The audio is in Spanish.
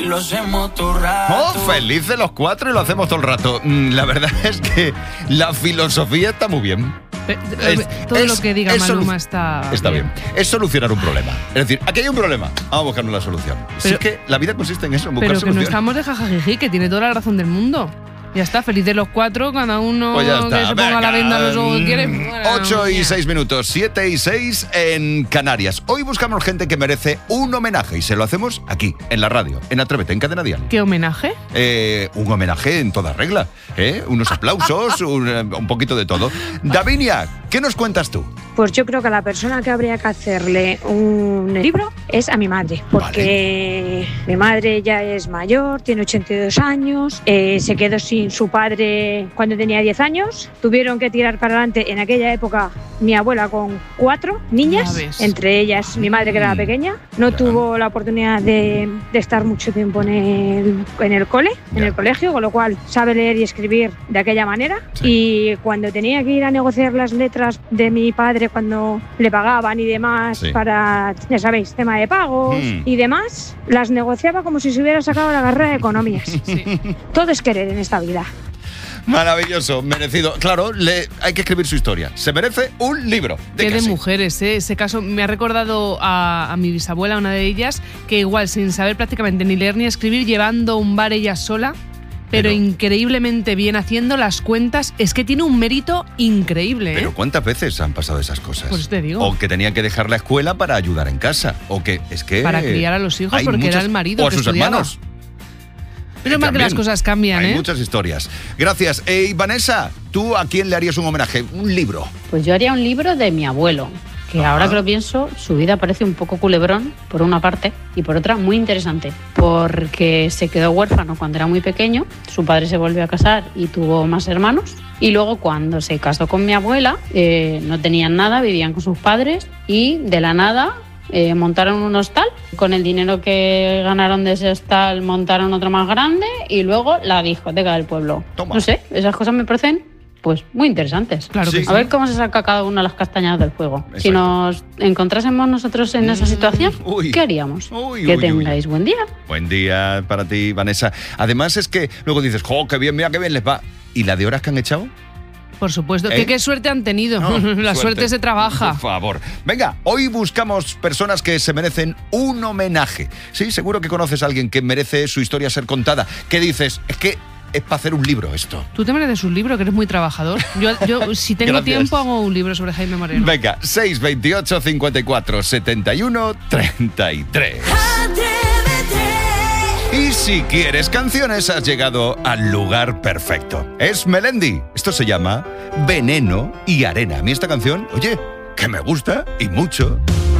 Lo hacemos todo el rato. Oh, felices los cuatro y lo hacemos todo el rato. La verdad es que la filosofía está muy bien. Todo lo que diga Maluma está bien. Es solucionar un problema. Es decir, aquí hay un problema, vamos a buscarnos la solución. Si es que la vida consiste en eso, en buscar soluciones. Pero que no estamos de jajajiji, que tiene toda la razón del mundo. Ya está, feliz de los cuatro, cada uno pues que se ponga la venda los ojos que quiere. 8 y 6 minutos, 7 y 6 en Canarias. Hoy buscamos gente que merece un homenaje y se lo hacemos aquí, en la radio, en Atrévete, en Cadena Dial. ¿Qué homenaje? Un homenaje en toda regla, unos aplausos, un poquito de todo. Davinia, ¿qué nos cuentas tú? Pues yo creo que a la persona que habría que hacerle un libro es a mi madre, porque mi madre ya es mayor, tiene 82 años, se quedó sin su padre cuando tenía 10 años, tuvieron que tirar para adelante en aquella época mi abuela con 4 niñas, entre ellas mi madre que era pequeña, no tuvo la oportunidad de estar mucho tiempo en el colegio, con lo cual sabe leer y escribir de aquella manera, y cuando tenía que ir a negociar las letras de mi padre cuando le pagaban y demás para, ya sabéis, tema de pagos y demás, las negociaba como si se hubiera sacado la carrera de economías. Todo es querer en esta vida. Maravilloso, merecido. Claro, hay que escribir su historia. Se merece un libro. Qué de mujeres, ¿eh? Ese caso me ha recordado a mi bisabuela, una de ellas, que igual sin saber prácticamente ni leer ni escribir, llevando un bar ella sola, pero increíblemente bien haciendo las cuentas. Es que tiene un mérito increíble, ¿eh? Pero ¿cuántas veces han pasado esas cosas? Pues te digo. O que tenían que dejar la escuela para ayudar en casa. O que es que... para criar a los hijos, porque era el marido o a que sus estudiaba. Hermanos. Pero más que las cosas cambian, Hay muchas historias. Gracias. Y Vanessa, ¿tú a quién le harías un homenaje? Un libro. Pues yo haría un libro de mi abuelo, que ahora que lo pienso, su vida parece un poco culebrón, por una parte, y por otra muy interesante, porque se quedó huérfano cuando era muy pequeño, su padre se volvió a casar y tuvo más hermanos, y luego cuando se casó con mi abuela, no tenían nada, vivían con sus padres, y de la nada montaron un hostal. Con el dinero que ganaron de ese hostal montaron otro más grande y luego la discoteca del pueblo. Toma. No sé, esas cosas me parecen pues muy interesantes. Claro que sí. A ver cómo se saca cada uno las castañas del fuego. Exacto. Si nos encontrásemos nosotros en esa situación, ¿qué haríamos? Que tengáis buen día. Buen día para ti, Vanessa. Además es que luego dices, ¡jo, qué bien, mira qué bien les va! ¿Y la de horas que han echado? Por supuesto, qué suerte han tenido. No, la suerte se trabaja. Por favor. Venga, hoy buscamos personas que se merecen un homenaje. Sí, seguro que conoces a alguien que merece su historia ser contada. ¿Qué dices? Es que es para hacer un libro esto. Tú te mereces un libro, que eres muy trabajador. Yo si tengo tiempo, hago un libro sobre Jaime Moreno. Venga, 628 54 71 33. Y si quieres canciones, has llegado al lugar perfecto. Es Melendi. Esto se llama Veneno y Arena. A mí esta canción, oye, que me gusta y mucho.